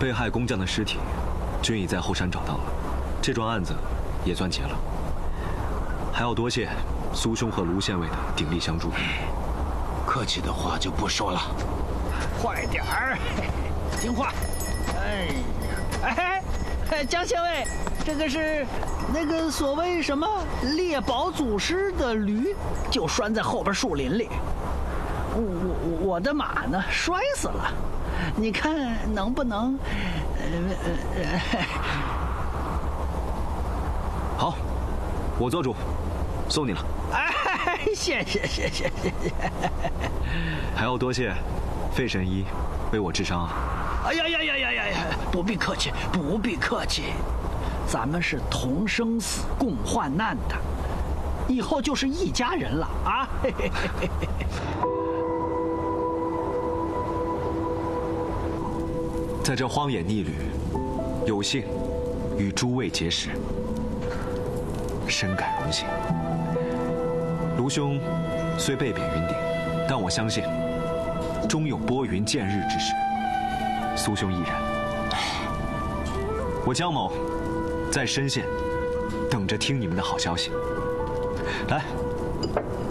被害工匠的尸体，均已在后山找到了，这桩案子也算结了。还要多谢苏兄和卢县尉的鼎力相助。 客气的话就不说了。 快点儿，听话。江县尉，这个是那个所谓什么猎宝祖师的驴，就拴在后边树林里。我的马呢，摔死了。你看能不能？ 好，我做主，送你了。 谢谢。 还要多谢费神医为我治伤啊。 哎呀，不必客气。咱们是同生死共患难的，以后就是一家人了啊！ 在这荒野逆旅，有幸与诸位结识，深感荣幸。卢兄虽被贬云顶，但我相信终有拨云见日之时。苏兄亦然。我江某在深县等着听你们的好消息。来，